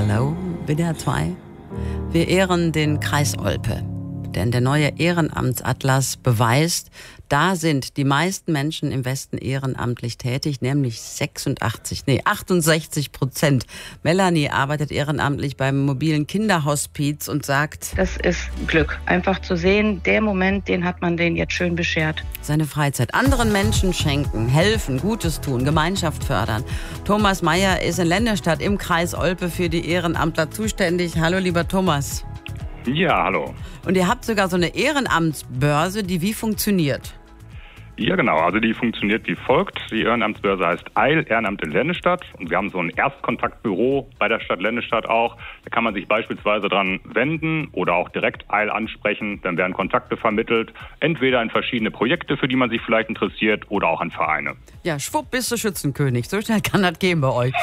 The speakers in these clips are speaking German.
Hallo, WDR 2. Wir ehren den Kreis Olpe. Denn der neue Ehrenamtsatlas beweist, da sind die meisten Menschen im Westen ehrenamtlich tätig, nämlich 68%. Melanie arbeitet ehrenamtlich beim mobilen Kinderhospiz und sagt, das ist Glück. Einfach zu sehen, der Moment, den hat man denen jetzt schön beschert. Seine Freizeit anderen Menschen schenken, helfen, Gutes tun, Gemeinschaft fördern. Thomas Meyer ist in Lennestadt im Kreis Olpe für die Ehrenamtler zuständig. Hallo, lieber Thomas. Ja, hallo. Und ihr habt sogar so eine Ehrenamtsbörse, die wie funktioniert? Ja, genau. Also die funktioniert wie folgt. Die Ehrenamtsbörse heißt EIL, Ehrenamt in Lennestadt. Und wir haben so ein Erstkontaktbüro bei der Stadt Lennestadt auch. Da kann man sich beispielsweise dran wenden oder auch direkt EIL ansprechen. Dann werden Kontakte vermittelt. Entweder in verschiedene Projekte, für die man sich vielleicht interessiert, oder auch an Vereine. Ja, schwupp bist du Schützenkönig. So schnell kann das gehen bei euch.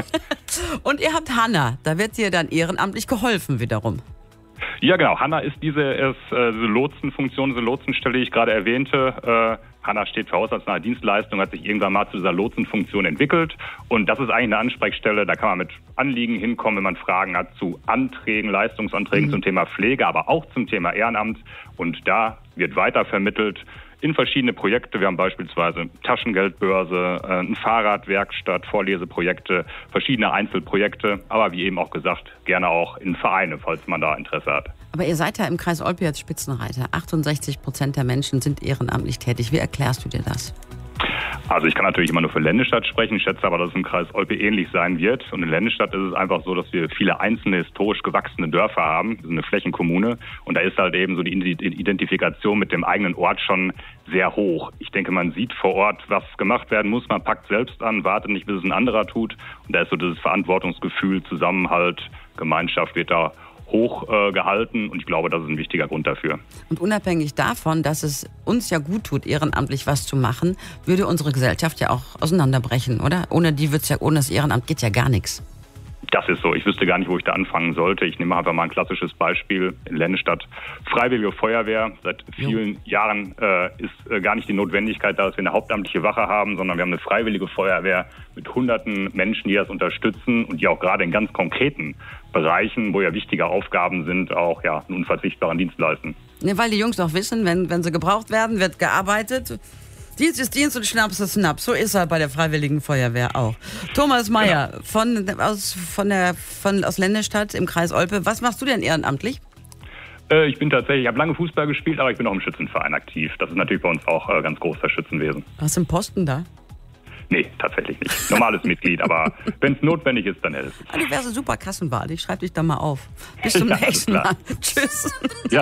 Und ihr habt Hanna. Da wird dir dann ehrenamtlich geholfen wiederum. Ja, genau. Hanna ist diese Lotsenfunktion, diese Lotsenstelle, die ich gerade erwähnte. Hanna steht für haushaltsnahe Dienstleistung, hat sich irgendwann mal zu dieser Lotsenfunktion entwickelt. Und das ist eigentlich eine Ansprechstelle, da kann man mit Anliegen hinkommen, wenn man Fragen hat zu Anträgen, Leistungsanträgen zum Thema Pflege, aber auch zum Thema Ehrenamt. Und da wird weiter vermittelt in verschiedene Projekte. Wir haben beispielsweise Taschengeldbörse, eine Fahrradwerkstatt, Vorleseprojekte, verschiedene Einzelprojekte, aber wie eben auch gesagt, gerne auch in Vereine, falls man da Interesse hat. Aber ihr seid ja im Kreis Olpe jetzt Spitzenreiter. 68% der Menschen sind ehrenamtlich tätig. Wie erklärst du dir das? Also ich kann natürlich immer nur für Lennestadt sprechen, ich schätze aber, dass es im Kreis Olpe ähnlich sein wird. Und in Lennestadt ist es einfach so, dass wir viele einzelne historisch gewachsene Dörfer haben. Wir sind eine Flächenkommune und da ist halt eben so die Identifikation mit dem eigenen Ort schon sehr hoch. Ich denke, man sieht vor Ort, was gemacht werden muss, man packt selbst an, wartet nicht, bis es ein anderer tut. Und da ist so dieses Verantwortungsgefühl, Zusammenhalt, Gemeinschaft wird da hoch gehalten und ich glaube, das ist ein wichtiger Grund dafür. Und unabhängig davon, dass es uns ja gut tut, ehrenamtlich was zu machen, würde unsere Gesellschaft ja auch auseinanderbrechen, oder? Ohne das Ehrenamt geht ja gar nichts. Das ist so. Ich wüsste gar nicht, wo ich da anfangen sollte. Ich nehme einfach mal ein klassisches Beispiel. In Lennestadt Freiwillige Feuerwehr. Seit vielen Jahren ist gar nicht die Notwendigkeit da, dass wir eine hauptamtliche Wache haben, sondern wir haben eine Freiwillige Feuerwehr mit hunderten Menschen, die das unterstützen und die auch gerade in ganz konkreten Bereichen, wo ja wichtige Aufgaben sind, auch einen unverzichtbaren Dienst leisten. Ja, weil die Jungs auch wissen, wenn sie gebraucht werden, wird gearbeitet. Dienst ist Dienst und Schnaps ist Schnaps. So ist er bei der Freiwilligen Feuerwehr auch. Thomas Meyer aus Lennestadt im Kreis Olpe. Was machst du denn ehrenamtlich? Ich habe lange Fußball gespielt, aber ich bin auch im Schützenverein aktiv. Das ist natürlich bei uns auch ganz groß, das Schützenwesen. Hast du einen Posten da? Nee, tatsächlich nicht. Normales Mitglied, aber wenn es notwendig ist, dann helfe ich. Die wäre so super Kassenwahl. Ich schreibe dich da mal auf. Bis zum nächsten Mal. Tschüss. Ja.